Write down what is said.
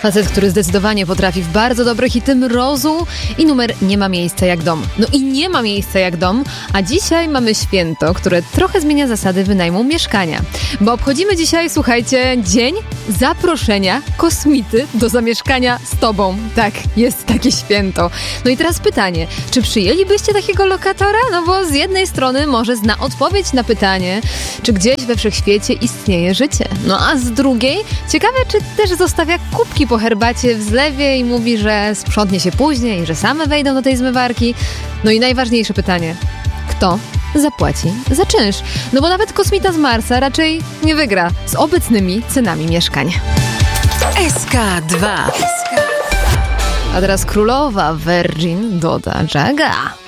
Facet, który zdecydowanie potrafi w bardzo dobre hity mrozu i numer Nie ma miejsca jak dom. No i nie ma miejsca jak dom, a dzisiaj mamy święto, które trochę zmienia zasady wynajmu mieszkania. Bo obchodzimy dzisiaj, słuchajcie, dzień zaproszenia kosmity do zamieszkania z tobą. Tak, jest takie święto. No i teraz pytanie, czy przyjęlibyście takiego lokatora? No bo z jednej strony może zna odpowiedź na pytanie, czy gdzieś we wszechświecie istnieje życie. No a z drugiej, ciekawe, czy też zostawia kubki po herbacie w zlewie i mówi, że sprzątnie się później i że same wejdą do tej zmywarki. No i najważniejsze pytanie, kto zapłaci za czynsz? No bo nawet kosmita z Marsa raczej nie wygra z obecnymi cenami mieszkań. SK2. A teraz królowa Virgin doda Jaga.